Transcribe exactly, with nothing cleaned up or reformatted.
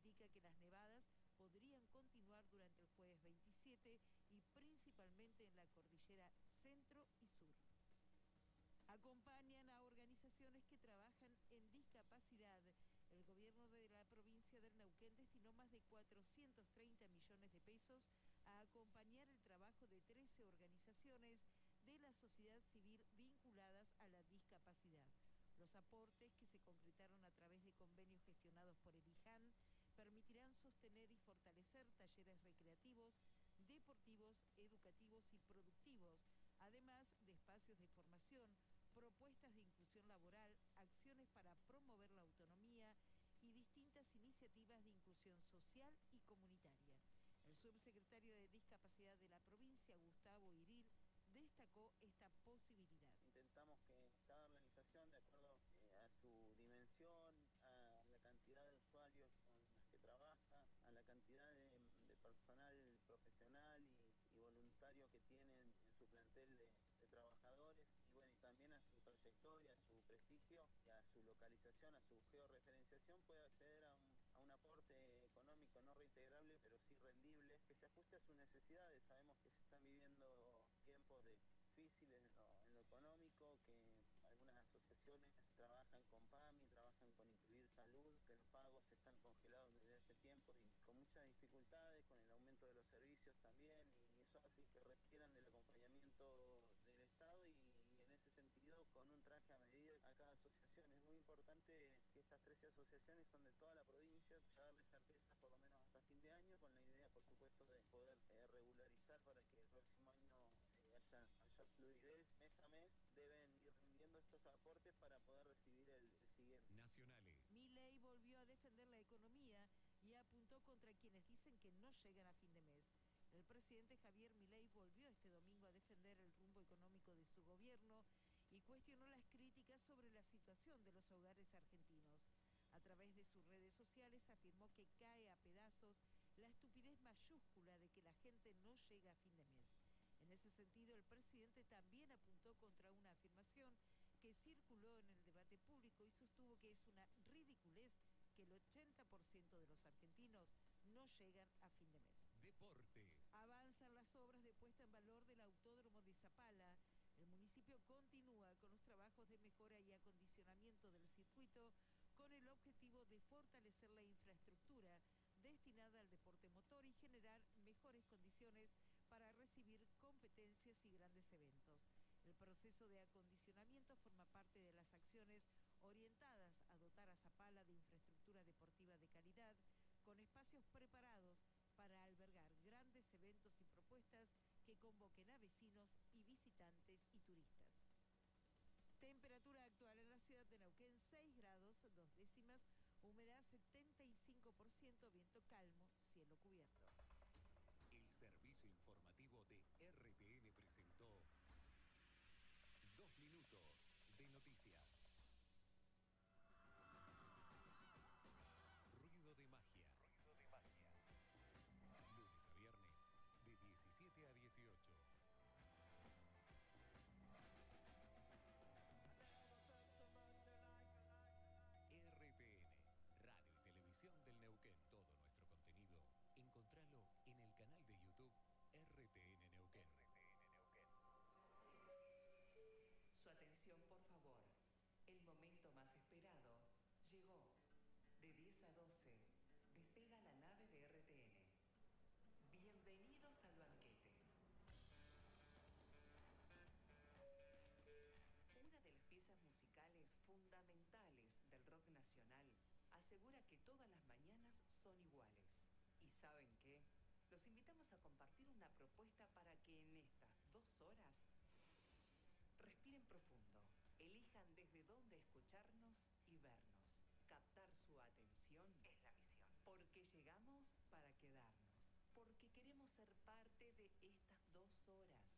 indica que las nevadas podrían continuar durante el jueves veintisiete y principalmente en la cordillera centro y sur. Acompañan a organizaciones que trabajan en discapacidad. El gobierno de la provincia del Neuquén destinó más de cuatrocientos treinta millones de pesos a acompañar el trabajo de trece organizaciones de la sociedad civil vinculadas a la discapacidad. Los aportes, que se concretaron a través de convenios gestionados por el I J A N, permitirán sostener y fortalecer talleres recreativos, deportivos, educativos y productivos, además de espacios de formación, propuestas de inclusión laboral, acciones para promover la autonomía y distintas iniciativas de inclusión social y comunitaria. El subsecretario de Discapacidad de la provincia, Gustavo Iril, destacó esta posibilidad. Intentamos que cada organización, de acuerdo eh, a su dimensión, a la cantidad de usuarios con los que trabaja, a la cantidad de, de personal profesional y, y voluntario que tienen en su plantel de, de trabajadores, y bueno, y también a su trayectoria, a su prestigio, y a su localización, a su georreferenciación, puede acceder a un, a un aporte económico no reintegrable, pero sí rendible, que se ajuste a sus necesidades. Sabemos que se están viviendo tiempos de difíciles en lo, en lo económico, que algunas asociaciones trabajan con PAMI, trabajan con Incluir Salud, que los pagos están congelados desde hace tiempo y con muchas dificultades, con el aumento de los servicios también, y eso hace que requieran del acompañamiento del Estado, y, y en ese sentido con un traje a medida a cada asociación. Es muy importante que estas trece asociaciones son de toda la provincia, ya darles certeza por lo menos hasta fin de año, con la idea por supuesto de poder eh, regularizar para que el próximo año eh, haya, haya fluidez. Mes a mes deben ir rindiendo estos aportes para poder recibir el, el siguiente. Nacionales. Milei volvió a defender la economía y apuntó contra quienes dicen que no llegan a fin de mes. El presidente Javier Milei volvió este domingo a defender el rumbo económico de su gobierno y cuestionó las críticas sobre la situación de los hogares argentinos. A través de sus redes sociales afirmó que cae a pedazos la estupidez mayúscula de que la gente no llega a fin de mes. En ese sentido, el presidente también apuntó contra una afirmación que circuló en el debate público y sostuvo que es una ridiculez que el ochenta por ciento de los argentinos no llegan a fin de mes. Deportes. Avanzan las obras de puesta en valor del autódromo de Zapala. El municipio continúa con los trabajos de mejora y acondicionamiento del circuito con el objetivo de fortalecer la infraestructura destinada al deporte motor y generar mejores condiciones para recibir competencias y grandes eventos. El proceso de acondicionamiento forma parte de las acciones orientadas a dotar a Zapala de infraestructura deportiva de calidad, con espacios preparados para albergar grandes eventos y propuestas que convoquen a vecinos y visitantes y turistas. Temperatura actual en la ciudad de Neuquén, seis grados, dos décimas, humedad setenta y cinco por ciento, viento calmo, cielo cubierto. El servicio informativo de R T N presentó Dos Minutos de Noticias. Ruido de magia. Ruido de magia. Lunes a viernes, de diecisiete a dieciocho. R T N, Radio y Televisión del Neuquén. Todo nuestro contenido, encontralo en el canal de YouTube R T N Neuquén. R T N Neuquén. Su atención, por favor. El momento más esperado llegó. De diez a doce, despega la nave de R T N. Bienvenidos al banquete. Una de las piezas musicales fundamentales del rock nacional asegura que todas las mañanas son iguales. ¿Y saben qué? Los invitamos a compartir una propuesta para que en estas dos horas respiren profundo, elijan desde dónde escucharnos y vernos. Captar su atención es la misión. Porque llegamos para quedarnos. Porque queremos ser parte de estas dos horas.